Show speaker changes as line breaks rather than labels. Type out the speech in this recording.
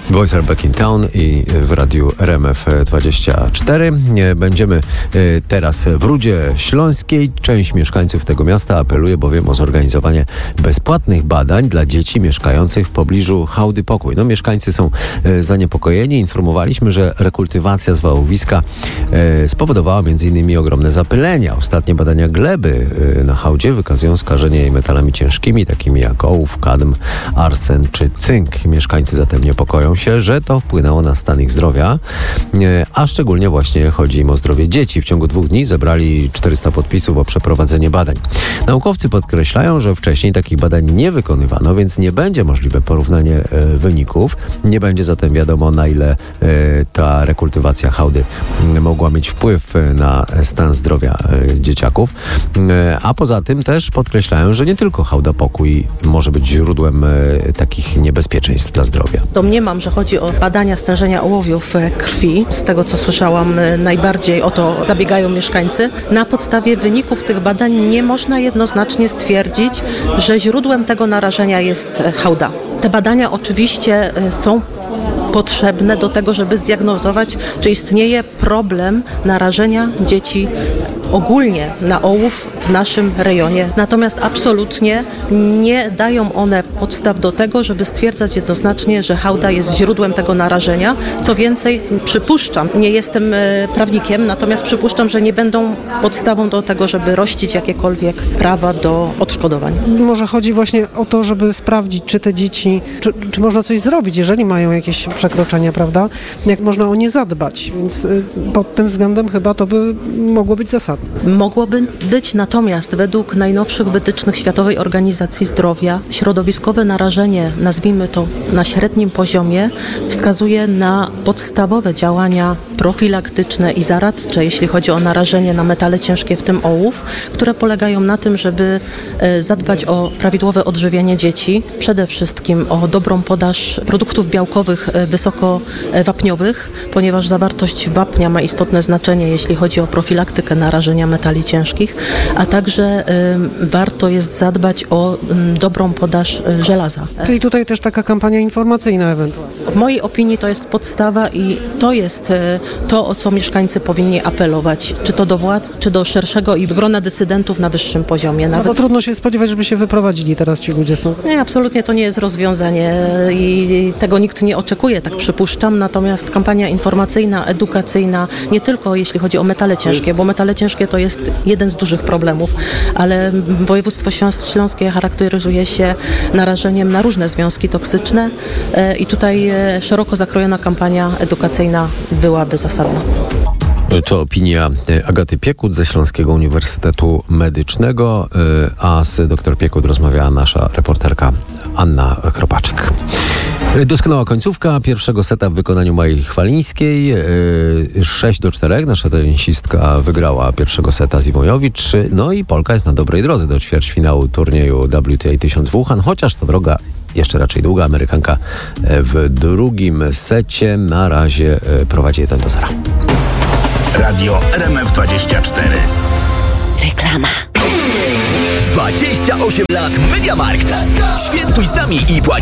Boys Are Back in Town i w radiu RMF24. Będziemy teraz w Rudzie Śląskiej. Część mieszkańców tego miasta apeluje bowiem o zorganizowanie bezpłatnych badań dla dzieci mieszkających w pobliżu Hałdy Pokój. Mieszkańcy są zaniepokojeni. Informowaliśmy, że rekultywacja zwałowiska spowodowała m.in. ogromne zapylenia. Ostatnie badania gleby na hałdzie wykazują skażenie jej metalami ciężkimi, takimi jak ołów, kadm, arsen czy cynk. Mieszkańcy zatem niepokoją się, że to wpłynęło na stan ich zdrowia, a szczególnie właśnie chodzi im o zdrowie dzieci. W ciągu 2 dni zebrali 400 podpisów o przeprowadzenie badań. Naukowcy podkreślają, że wcześniej takich badań nie wykonywano, więc nie będzie możliwe porównanie wyników. Nie będzie zatem wiadomo, na ile ta rekultywacja hałdy mogła mieć wpływ na stan zdrowia dzieciaków. A poza tym też podkreślają, że nie tylko Hałda Pokój może być źródłem takich niebezpieczeństw dla zdrowia.
Domniemam, że chodzi o badania stężenia ołowiów krwi. Z tego, co słyszałam, najbardziej o to zabiegają mieszkańcy. Na podstawie wyników tych badań nie można jednoznacznie stwierdzić, że źródłem tego narażenia jest hałda. Te badania oczywiście są potrzebne do tego, żeby zdiagnozować, czy istnieje problem narażenia dzieci ogólnie na ołów w naszym rejonie. Natomiast absolutnie nie dają one podstaw do tego, żeby stwierdzać jednoznacznie, że hałda jest źródłem tego narażenia. Co więcej, przypuszczam, nie jestem prawnikiem, natomiast przypuszczam, że nie będą podstawą do tego, żeby rościć jakiekolwiek prawa do odszkodowań.
Może chodzi właśnie o to, żeby sprawdzić, czy te dzieci, czy można coś zrobić, jeżeli mają jakieś przekroczenia, prawda? Jak można o nie zadbać, więc pod tym względem chyba to by mogło być zasadne.
Mogłoby być, natomiast według najnowszych wytycznych Światowej Organizacji Zdrowia środowiskowe narażenie, nazwijmy to na średnim poziomie, wskazuje na podstawowe działania profilaktyczne i zaradcze, jeśli chodzi o narażenie na metale ciężkie, w tym ołów, które polegają na tym, żeby zadbać o prawidłowe odżywienie dzieci, przede wszystkim o dobrą podaż produktów białkowych wysokowapniowych, ponieważ zawartość wapnia ma istotne znaczenie, jeśli chodzi o profilaktykę narażenia metali ciężkich, a także warto jest zadbać o dobrą podaż żelaza.
Czyli tutaj też taka kampania informacyjna ewentualnie.
W mojej opinii to jest podstawa i to jest to, o co mieszkańcy powinni apelować, czy to do władz, czy do szerszego i grona decydentów na wyższym poziomie. Nawet.
No bo trudno się spodziewać, żeby się wyprowadzili teraz ci ludzie stąd.
Nie, absolutnie to nie jest rozwiązanie i tego nikt nie oczekuje, tak przypuszczam, natomiast kampania informacyjna, edukacyjna, nie tylko jeśli chodzi o metale ciężkie, bo metale ciężkie to jest jeden z dużych problemów, ale województwo śląskie charakteryzuje się narażeniem na różne związki toksyczne i tutaj szeroko zakrojona kampania edukacyjna byłaby zasadna.
To opinia Agaty Piekut ze Śląskiego Uniwersytetu Medycznego, a z dr Piekut rozmawiała nasza reporterka Anna Kropaczek. Doskonała końcówka pierwszego seta w wykonaniu Mai Chwalińskiej. 6-4. Nasza tenisistka wygrała pierwszego seta z Iwojowicz. No i Polka jest na dobrej drodze do ćwierćfinału turnieju WTA 1000 w Wuhan, chociaż to droga jeszcze raczej długa. Amerykanka w drugim secie na razie prowadzi 1-0.
Radio RMF24.
Reklama.
28 lat MediaMarkt. Świętuj z nami i płać